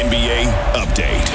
NBA Update.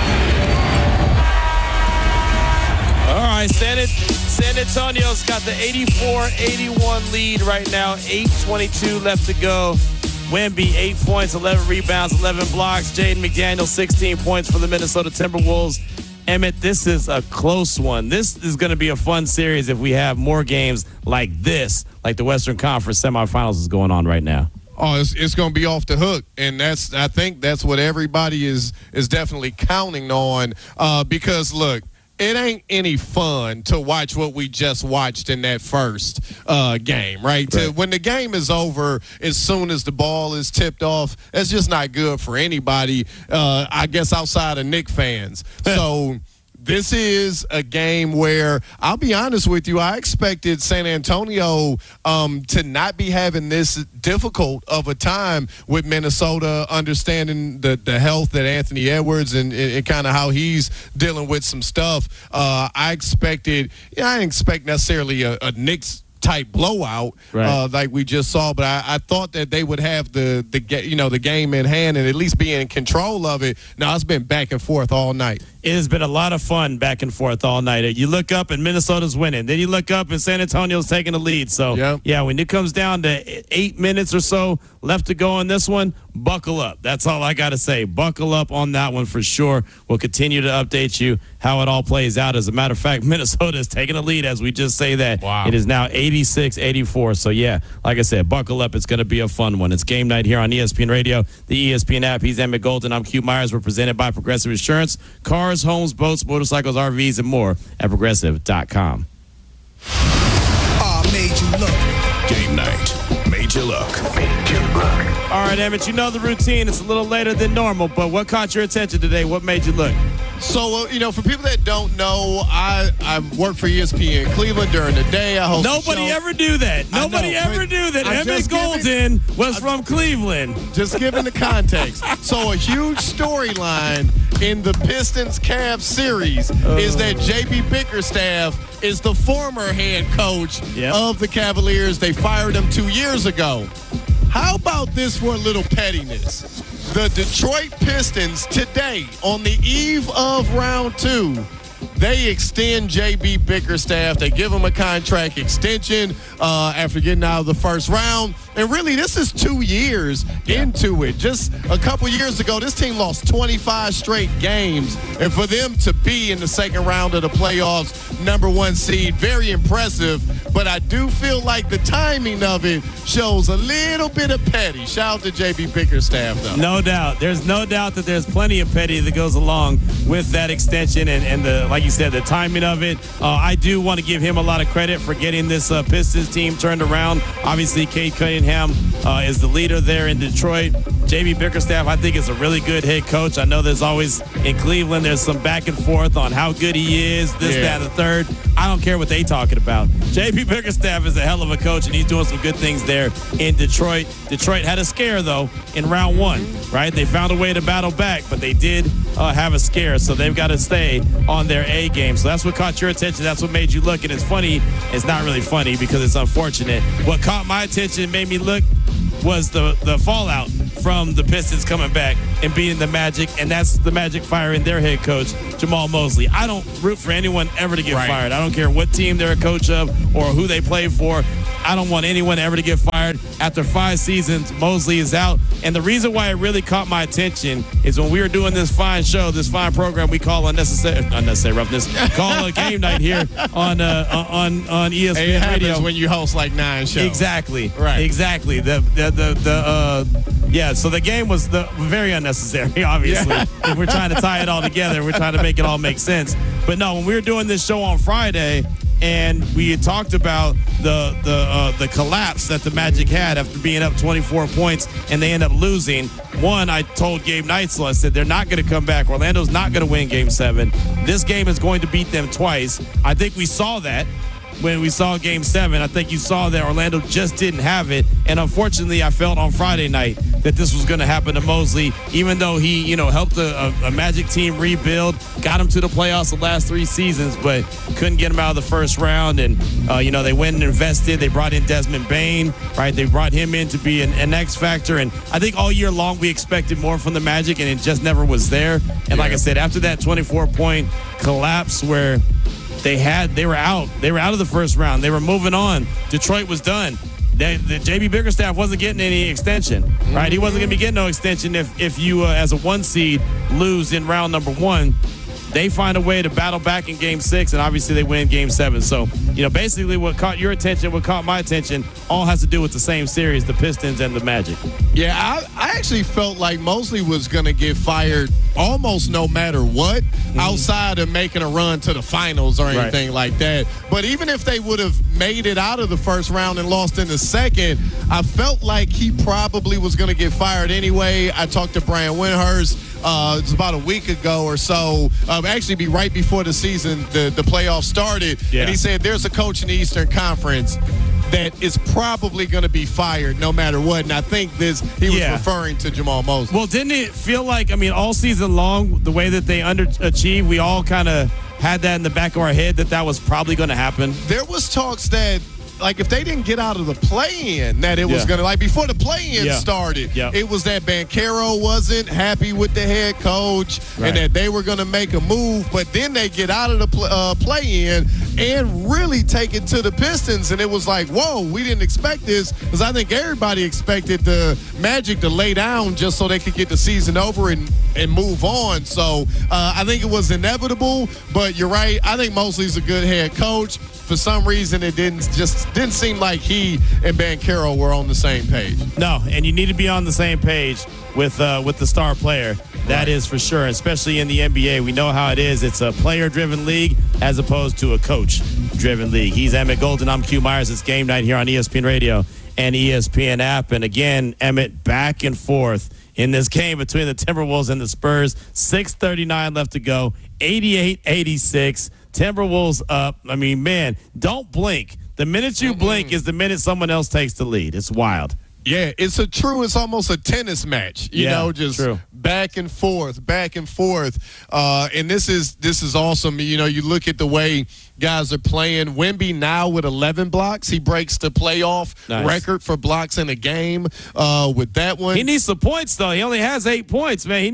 All right, San Antonio's got the 84-81 lead right now. 8:22 left to go. Wemby, 8 points, 11 rebounds, 11 blocks. Jaden McDaniels, 16 points for the Minnesota Timberwolves. Emmett, this is a close one. This is going to be a fun series if we have more games like this, like the Western Conference semifinals is going on right now. Oh, it's going to be off the hook, and I think that's what everybody is definitely counting on. Because look, it ain't any fun to watch what we just watched in that first game, right? When the game is over, as soon as the ball is tipped off, that's just not good for anybody, I guess, outside of Knicks fans. So this is a game where, I'll be honest with you, I expected San Antonio to not be having this difficult of a time with Minnesota, understanding the health that Anthony Edwards and kind of how he's dealing with some stuff. I didn't expect necessarily a Knicks type blowout like we just saw, but I thought that they would have the game in hand and at least be in control of it. Now, it's been back and forth all night. It has been a lot of fun back and forth all night. You look up and Minnesota's winning. Then you look up and San Antonio's taking the lead. So, yeah, when it comes down to 8 minutes or so left to go on this one, buckle up. That's all I got to say. Buckle up on that one for sure. We'll continue to update you how it all plays out. As a matter of fact, Minnesota is taking the lead as we just say that. Wow. It is now 86-84. So, yeah, like I said, buckle up. It's going to be a fun one. It's game night here on ESPN Radio, the ESPN app. He's Emmett Golden. I'm Q Myers. We're presented by Progressive Insurance. Cars, homes, boats, motorcycles, RVs, and more at Progressive.com. Made you look. Game night. Made you look. Made you look. All right, Emmett, you know the routine. It's a little later than normal, but what caught your attention today? What made you look? So, for people that don't know, I work for ESPN Cleveland during the day. I host Nobody ever knew that. Nobody ever knew that Emmett Golden was from Cleveland. Just giving the context. So a huge storyline in the Pistons-Cavs series is that J.B. Bickerstaff is the former head coach of the Cavaliers. They fired him 2 years ago. How about this for a little pettiness? The Detroit Pistons today, on the eve of round 2, they extend J.B. Bickerstaff. They give him a contract extension after getting out of the first round. And really, this is 2 years into it. Just a couple years ago, this team lost 25 straight games. And for them to be in the second round of the playoffs, #1 seed, very impressive. But I do feel like the timing of it shows a little bit of petty. Shout out to J.B. Bickerstaff, though. No doubt. There's no doubt that there's plenty of petty that goes along with that extension and the, like you said, the timing of it. I do want to give him a lot of credit for getting this Pistons team turned around. Obviously, Cade Cunningham is the leader there in Detroit. J.B. Bickerstaff, I think, is a really good head coach. I know there's always, in Cleveland, there's some back and forth on how good he is, this, that, and the third. I don't care what they talking about. J.B. Bickerstaff is a hell of a coach, and he's doing some good things there in Detroit. Detroit had a scare, though, in round 1, right? They found a way to battle back, but they did have a scare, so they've got to stay on their A game. So that's what caught your attention. That's what made you look. And it's funny. It's not really funny because it's unfortunate. What caught my attention and made me look was the fallout from the Pistons coming back and beating the Magic, and that's the Magic firing their head coach, Jamal Mosley. I don't root for anyone ever to get fired. I don't care what team they're a coach of or who they play for. I don't want anyone ever to get fired. After 5 seasons, Mosley is out. And the reason why it really caught my attention is when we were doing this fine show, this fine program we call Unnecessary Roughness, call a game night here on ESPN it happens Radio. When you host like 9 shows. Exactly. Right. Exactly. So the game was very unnecessary, obviously. If we're trying to tie it all together, we're trying to make it all make sense. But no, when we were doing this show on Friday, and we had talked about the collapse that the Magic had after being up 24 points, and they end up losing. One, I told Gabe Neitzel, I said they're not going to come back. Orlando's not going to win Game 7. This game is going to beat them twice. I think we saw that when we saw Game 7. I think you saw that Orlando just didn't have it. And unfortunately, I felt on Friday night that this was going to happen to Mosley, even though he, helped a Magic team rebuild, got him to the playoffs the last 3 seasons, but couldn't get him out of the first round. And, they went and invested. They brought in Desmond Bane, right? They brought him in to be an X factor. And I think all year long we expected more from the Magic, and it just never was there. And like I said, after that 24-point collapse where they were out of the first round, they were moving on, Detroit was done. The JB Bickerstaff wasn't getting any extension, right? He wasn't going to be getting no extension if you, as a 1 seed, lose in round number 1. They find a way to battle back in Game 6, and obviously they win Game 7. So, basically what caught your attention, what caught my attention, all has to do with the same series, the Pistons and the Magic. Yeah, I actually felt like Mosley was going to get fired almost no matter what, outside of making a run to the finals or anything like that. But even if they would have made it out of the first round and lost in the second, I felt like he probably was going to get fired anyway. I talked to Brian Windhurst. It's about a week ago or so, actually be right before the season, the playoffs started. Yeah. And he said there's a coach in the Eastern Conference that is probably going to be fired no matter what. And I think he was referring to Jamal Mosley. Well, didn't it feel like, all season long, the way that they underachieved, we all kind of had that in the back of our head that was probably going to happen? There was talks that, like, if they didn't get out of the play-in, that it was going to, like, before the play-in started, it was that Banchero wasn't happy with the head coach and that they were going to make a move. But then they get out of the play-in and really take it to the Pistons. And it was like, whoa, we didn't expect this, because I think everybody expected the Magic to lay down just so they could get the season over and move on. So I think it was inevitable. But you're right. I think Mosley's a good head coach. For some reason, it didn't seem like he and Banchero were on the same page. No, and you need to be on the same page with the star player. That is for sure, especially in the NBA. We know how it is. It's a player-driven league as opposed to a coach-driven league. He's Emmett Golden. I'm Q Myers. It's Game Night here on ESPN Radio and ESPN app. And again, Emmett, back and forth in this game between the Timberwolves and the Spurs. 6:39 left to go. 88-86. Timberwolves up. Man, don't blink. The minute you blink is the minute someone else takes the lead. It's wild. Yeah, it's almost a tennis match, just true. Back and forth. And this is awesome. You look at the way guys are playing. Wemby now with 11 blocks. He breaks the playoff record for blocks in a game with that one. He needs some points, though. He only has 8 points, man.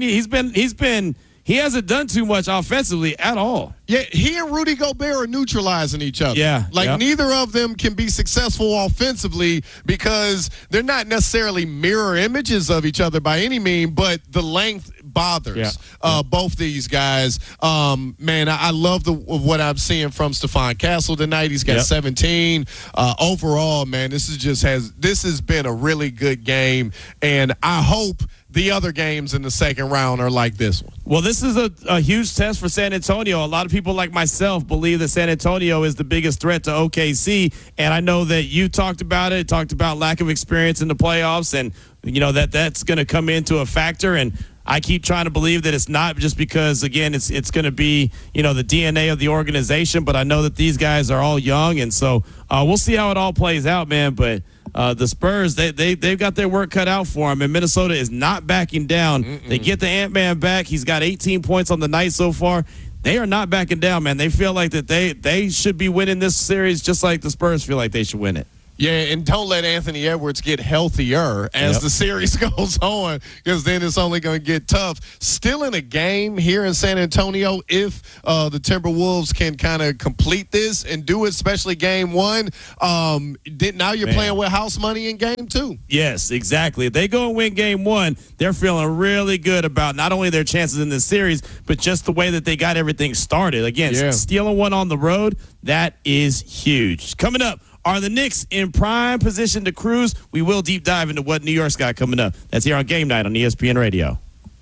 He hasn't done too much offensively at all. Yeah, he and Rudy Gobert are neutralizing each other. Yeah. Neither of them can be successful offensively because they're not necessarily mirror images of each other by any means, but the length bothers both these guys. Man, I love what I'm seeing from Stephon Castle tonight. He's got 17. Overall, man, this has been a really good game, and I hope the other games in the second round are like this one. Well, this is a huge test for San Antonio. A lot of people like myself believe that San Antonio is the biggest threat to OKC, and I know that you talked about lack of experience in the playoffs, and that's going to come into a factor. And I keep trying to believe that it's not, just because, again, it's going to be, the DNA of the organization. But I know that these guys are all young, and so we'll see how it all plays out, man. But the Spurs, they've got their work cut out for them, and Minnesota is not backing down. They get the Ant-Man back. He's got 18 points on the night so far. They are not backing down, man. They feel like that they should be winning this series just like the Spurs feel like they should win it. Yeah, and don't let Anthony Edwards get healthier as the series goes on, because then it's only going to get tough. Still in a game here in San Antonio, if the Timberwolves can kind of complete this and do it, especially game 1. Now you're playing with house money in game 2. Yes, exactly. If they go and win game 1, they're feeling really good about not only their chances in this series, but just the way that they got everything started. Again, stealing one on the road, that is huge. Coming up, are the Knicks in prime position to cruise? We will deep dive into what New York's got coming up. That's here on Game Night on ESPN Radio.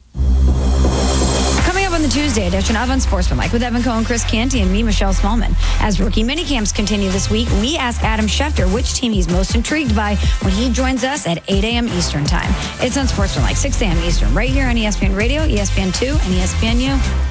Coming up on the Tuesday edition of Unsportsmanlike with Evan Cohen, Chris Canty, and me, Michelle Smallman. As rookie minicamps continue this week, we ask Adam Schefter which team he's most intrigued by when he joins us at 8 a.m. Eastern Time. It's Unsportsmanlike, 6 a.m. Eastern, right here on ESPN Radio, ESPN2, and ESPNU.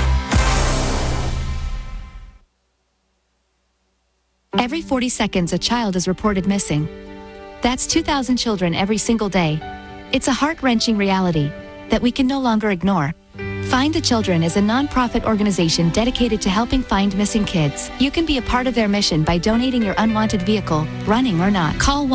Every 40 seconds, a child is reported missing. That's 2,000 children every single day. It's a heart-wrenching reality that we can no longer ignore. Find the Children is a non-profit organization dedicated to helping find missing kids. You can be a part of their mission by donating your unwanted vehicle, running or not. Call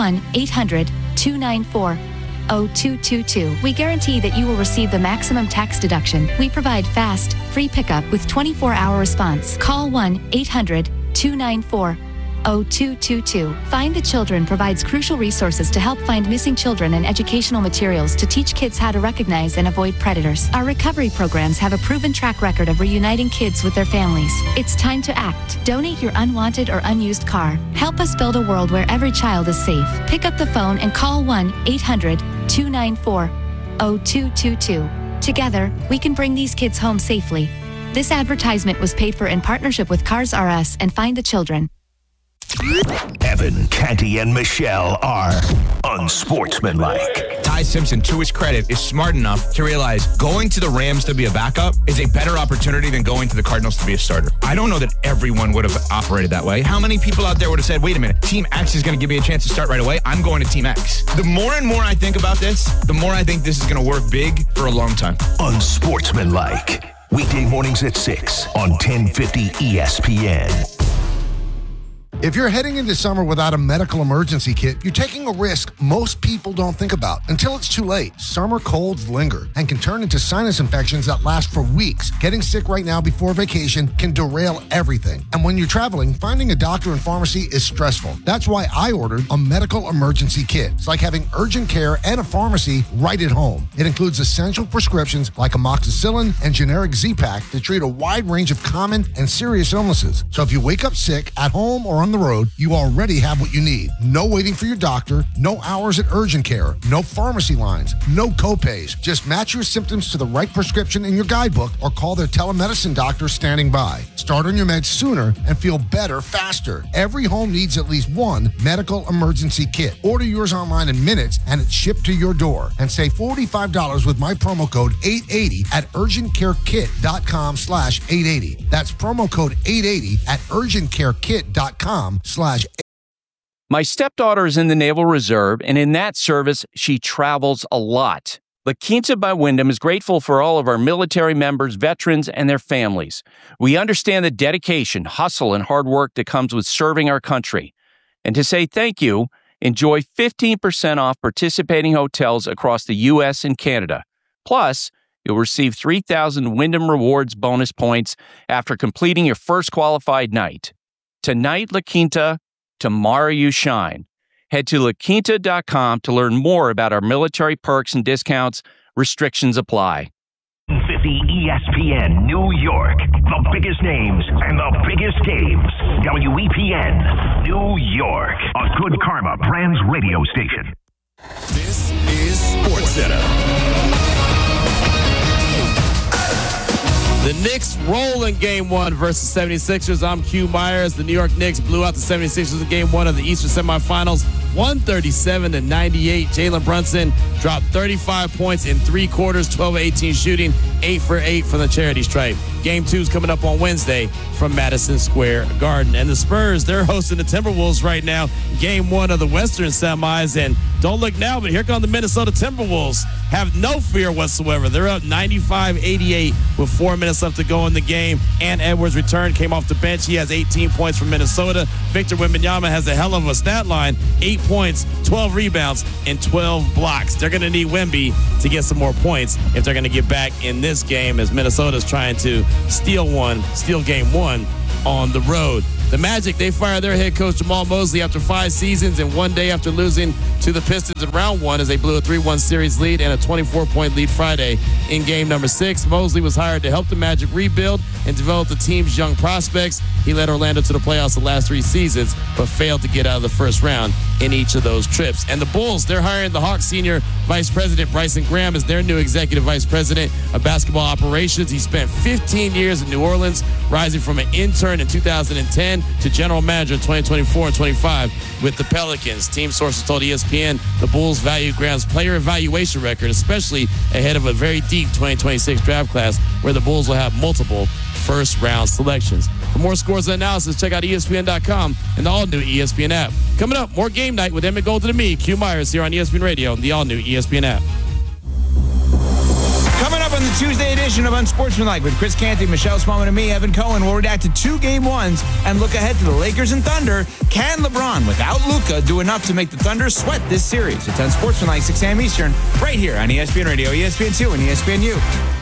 1-800-294-0222. We guarantee that you will receive the maximum tax deduction. We provide fast, free pickup with 24-hour response. Call 1-800-294-0222. Find the Children provides crucial resources to help find missing children and educational materials to teach kids how to recognize and avoid predators. Our recovery programs have a proven track record of reuniting kids with their families. It's time to act. Donate your unwanted or unused car. Help us build a world where every child is safe. Pick up the phone and call 1-800-294-0222. Together, we can bring these kids home safely. This advertisement was paid for in partnership with Cars R Us and Find the Children. Evan, Canty, and Michelle are unsportsmanlike. Ty Simpson, to his credit, is smart enough to realize going to the Rams to be a backup is a better opportunity than going to the Cardinals to be a starter. I don't know that everyone would have operated that way. How many people out there would have said, wait a minute, Team X is going to give me a chance to start right away. I'm going to Team X. The more and more I think about this, the more I think this is going to work big for a long time. Unsportsmanlike. Weekday mornings at 6 on 1050 ESPN. If you're heading into summer without a medical emergency kit, you're taking a risk most people don't think about until it's too late. Summer colds linger and can turn into sinus infections that last for weeks. Getting sick right now before vacation can derail everything. And when you're traveling, finding a doctor and pharmacy is stressful. That's why I ordered a medical emergency kit. It's like having urgent care and a pharmacy right at home. It includes essential prescriptions like amoxicillin and generic Z-Pak to treat a wide range of common and serious illnesses. So if you wake up sick at home or on the road, you already have what you need. No waiting for your doctor, no hours at urgent care, no pharmacy lines, no copays. Just match your symptoms to the right prescription in your guidebook or call their telemedicine doctor standing by. Start on your meds sooner and feel better faster. Every home needs at least one medical emergency kit. Order yours online in minutes and it's shipped to your door. And save $45 with my promo code 880 at urgentcarekit.com/880. That's promo code 880 at urgentcarekit.com/880. My stepdaughter is in the Naval Reserve, and in that service, she travels a lot. La Quinta by Wyndham is grateful for all of our military members, veterans, and their families. We understand the dedication, hustle, and hard work that comes with serving our country. And to say thank you, enjoy 15% off participating hotels across the U.S. and Canada. Plus, you'll receive 3,000 Wyndham Rewards bonus points after completing your first qualified night. Tonight, La Quinta, tomorrow you shine. Head to laquinta.com to learn more about our military perks and discounts. Restrictions apply. 1050 ESPN New York. The biggest names and the biggest games. WEPN New York. A Good Karma Brands radio station. This is SportsCenter. The Knicks roll in Game 1 versus 76ers. I'm Q Myers. The New York Knicks blew out the 76ers in Game 1 of the Eastern semifinals, 137-98. Jalen Brunson dropped 35 points in 3 quarters, 12-18 shooting, 8 for 8 from the charity stripe. Game 2 is coming up on Wednesday from Madison Square Garden. And the Spurs, they're hosting the Timberwolves right now, Game 1 of the Western semis. And don't look now, but here come the Minnesota Timberwolves. Have no fear whatsoever. They're up 95-88 with 4 minutes left to go in the game. And Edwards returned, came off the bench. He has 18 points from Minnesota. Victor Wembanyama has a hell of a stat line, 8 points, 12 rebounds, and 12 blocks. They're going to need Wemby to get some more points if they're going to get back in this game, as Minnesota's trying to steal Game 1 on the road. The Magic, they fired their head coach Jamal Mosley after 5 seasons and 1 day after losing to the Pistons in round 1 as they blew a 3-1 series lead and a 24-point lead Friday in game number 6. Mosley was hired to help the Magic rebuild and develop the team's young prospects. He led Orlando to the playoffs the last 3 seasons, but failed to get out of the first round in each of those trips. And the Bulls, they're hiring the Hawks senior vice president Bryson Graham as their new executive vice president of basketball operations. He spent 15 years in New Orleans, rising from an intern in 2010 to general manager in 2024 and 25 with the Pelicans. Team sources told ESPN the Bulls value Graham's player evaluation record, especially ahead of a very deep 2026 draft class where the Bulls will have multiple first-round selections. For more scores and analysis, check out ESPN.com and the all-new ESPN app. Coming up, more Game Night with Emmett Golden and me, Q Myers, here on ESPN Radio and the all-new ESPN app. Coming up on the Tuesday edition of Unsportsmanlike with Chris Canty, Michelle Smallman, and me, Evan Cohen, we'll react to 2 Game 1s and look ahead to the Lakers and Thunder. Can LeBron, without Luka, do enough to make the Thunder sweat this series? It's Unsportsmanlike, 6 a.m. Eastern, right here on ESPN Radio, ESPN2, and ESPNU.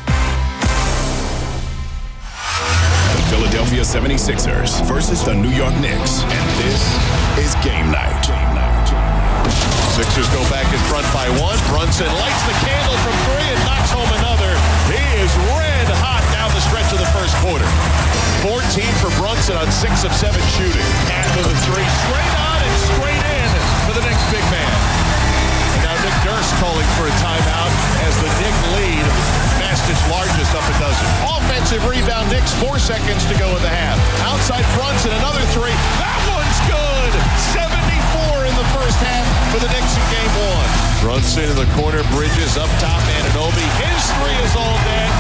The Philadelphia 76ers versus the New York Knicks, and this is game night. Sixers go back in front by 1. Brunson lights the candle from 3 and knocks home another. He is red hot down the stretch of the first quarter. 14 for Brunson on 6 of 7 shooting. And with a 3, straight on and straight in for the Knicks big man. And now Nick Nurse calling for a timeout as the Knicks lead matched its largest up a dozen. Offensive rebound, Knicks, 4 seconds to go in the half. Outside Brunson, another 3. That one's good. 74 in the first half for the Knicks in game 1. Brunson in the corner, Bridges up top, Anunoby. His 3 is all net.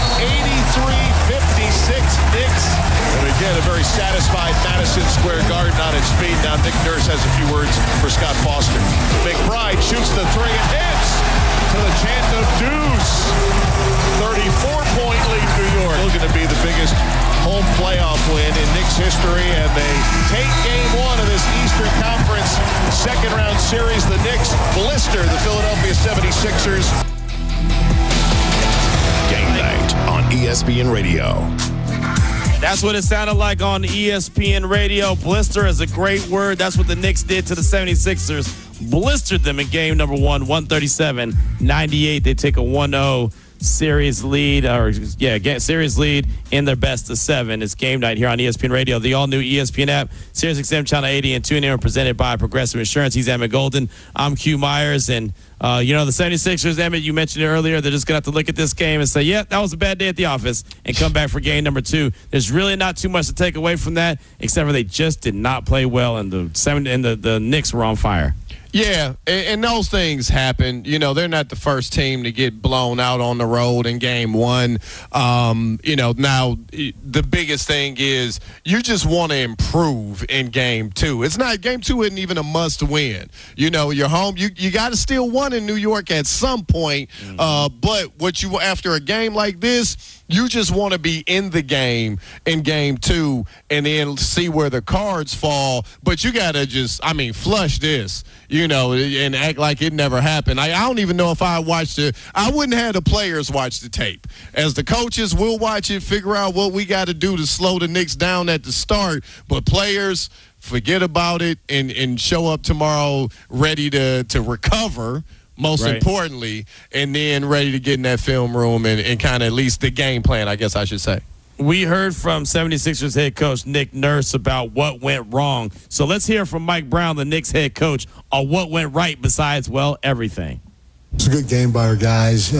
83-56 Knicks. And again, a very satisfied Madison Square Garden on its feet. Now Nick Nurse has a few words for Scott Foster. McBride shoots the 3 and hits to the chant of deuce. 34-point lead New York. Looking to be the biggest home playoff win in Knicks history, and they take game 1 of this Eastern Conference second round series. The Knicks blister the Philadelphia 76ers. Game night on ESPN Radio. That's what it sounded like on ESPN Radio. Blister is a great word. That's what the Knicks did to the 76ers. Blistered them in game number 1, 137-98. They take a 1-0 series lead, series lead in their best of 7. It's game night here on ESPN Radio, the all-new ESPN app, SiriusXM Channel 80, and TuneIn, presented by Progressive Insurance. He's Emmett Golden. I'm Q Myers, and the 76ers, Emmett, you mentioned it earlier, they're just going to have to look at this game and say, yeah, that was a bad day at the office, and come back for game number 2. There's really not too much to take away from that, except for they just did not play well, and the Knicks were on fire. Yeah, and those things happen. They're not the first team to get blown out on the road in game 1. Now the biggest thing is you just want to improve in game 2. It's not, game 2 isn't even a must win. You're home. You got to still win in New York at some point. But after a game like this, you just want to be in the game in game 2 and then see where the cards fall. But you got to just, flush this, and act like it never happened. I don't even know if I watched it. I wouldn't have the players watch the tape. As the coaches, we'll watch it, figure out what we got to do to slow the Knicks down at the start. But players, forget about it and show up tomorrow ready to recover. Most importantly, and then ready to get in that film room and kind of at least the game plan, I guess I should say. We heard from 76ers head coach Nick Nurse about what went wrong. So let's hear from Mike Brown, the Knicks head coach, on what went right besides, everything. It's a good game by our guys.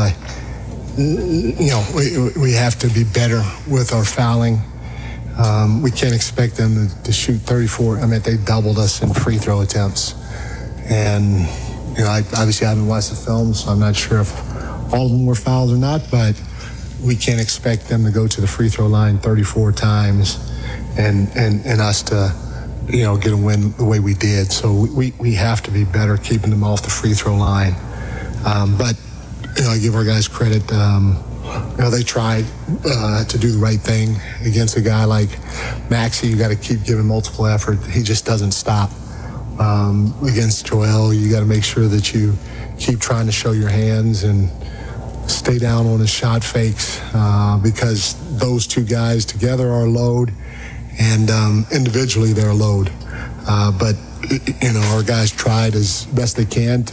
We have to be better with our fouling. We can't expect them to shoot 34. They doubled us in free throw attempts. And I haven't watched the film, so I'm not sure if all of them were fouled or not, but we can't expect them to go to the free throw line 34 times and us to, get a win the way we did. So we have to be better keeping them off the free throw line. But I give our guys credit. They tried to do the right thing against a guy like Maxey. You got to keep giving multiple effort. He just doesn't stop. Against Joel, you got to make sure that you keep trying to show your hands and stay down on his shot fakes because those two guys together are a load, and individually they're a load. But our guys tried as best they can to